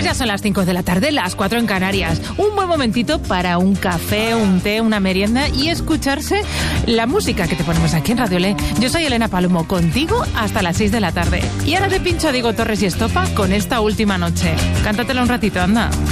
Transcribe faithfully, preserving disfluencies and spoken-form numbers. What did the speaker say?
Pues ya son las cinco de la tarde, las cuatro en Canarias. Un buen momentito para un café, un té, una merienda y escucharse la música que te ponemos aquí en Radio Le. Yo soy Elena Palomo, contigo hasta las seis de la tarde. Y ahora te pincho a Diego Torres y Estopa con Esta Última Noche. Cántatela un ratito, anda.